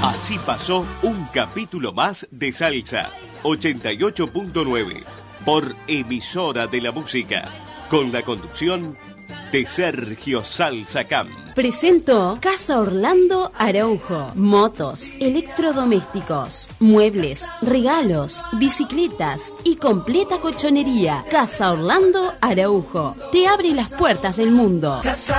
Así pasó un capítulo más de Salsa 88.9 por Emisora de la Música, con la conducción de Sergio Salsa Camp. Presentó Casa Orlando Araujo. Motos, electrodomésticos, muebles, regalos, bicicletas y completa colchonería. Casa Orlando Araujo te abre las puertas del mundo.